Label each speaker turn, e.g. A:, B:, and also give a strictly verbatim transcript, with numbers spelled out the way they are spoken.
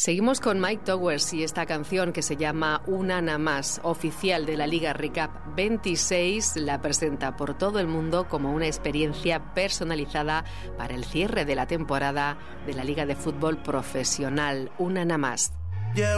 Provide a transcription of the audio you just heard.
A: Seguimos con Mike Towers y esta canción que se llama Una na más, oficial de la Liga Recap veintiséis, la presenta por todo el mundo como una experiencia personalizada para el cierre de la temporada de la Liga de Fútbol Profesional. Una na más.